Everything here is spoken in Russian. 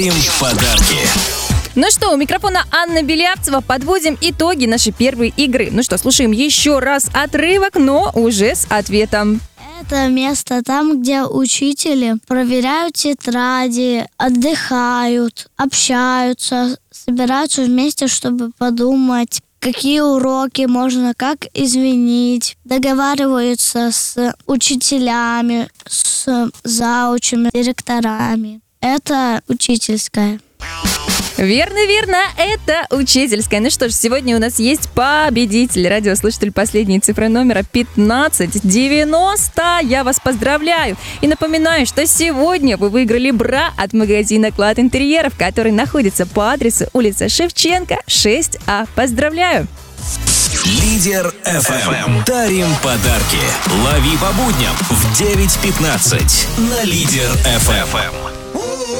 Им подарки. Ну что, у микрофона Анна Белявцева. Подводим итоги нашей первой игры. Ну что, слушаем еще раз отрывок, но уже с ответом. Это место там, где учители проверяют тетради, отдыхают, общаются, собираются вместе, чтобы подумать, какие уроки можно как изменить, договариваются с учителями, с заучами, директорами. Это учительская. Верно, это учительская. Ну что ж, сегодня у нас есть победитель, радиослушатель последней цифры номера 1590. Я вас поздравляю. И напоминаю, что сегодня вы выиграли бра от магазина «Клад интерьеров», который находится по адресу улица Шевченко, 6А. Поздравляю! Лидер FM. Дарим подарки. Лови по будням в 9:15 на Лидер FM.